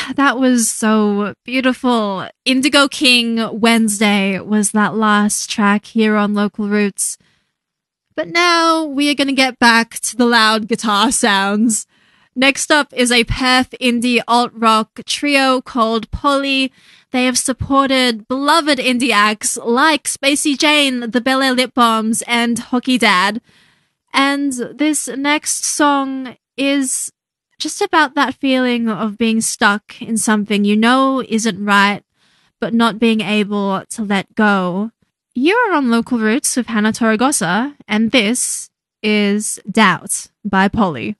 that was so beautiful. Indigo King Wednesday was that last track here on Local Roots. But now we are going to get back to the loud guitar sounds. Next up is a Perth indie alt-rock trio called Polly. They have supported beloved indie acts like Spacey Jane, the Bel Air Lip Bombs, and Hockey Dad. And this next song is just about that feeling of being stuck in something you know isn't right, but not being able to let go. You are on Local Roots with Hannah Torregosa, and this is Doubt by Polly.